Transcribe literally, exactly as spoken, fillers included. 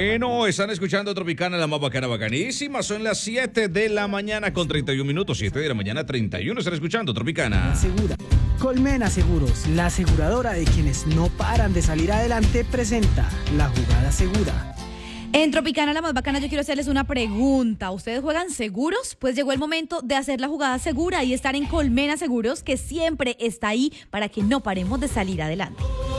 Bueno, están escuchando Tropicana, la más bacana, bacanísima. Son las siete de la mañana con treinta y un minutos. siete de la mañana, treinta y uno. Están escuchando Tropicana. Segura. Colmena Seguros, la aseguradora de quienes no paran de salir adelante, presenta la jugada segura. En Tropicana, la más bacana, yo quiero hacerles una pregunta. ¿Ustedes juegan seguros? Pues llegó el momento de hacer la jugada segura y estar en Colmena Seguros, que siempre está ahí para que no paremos de salir adelante.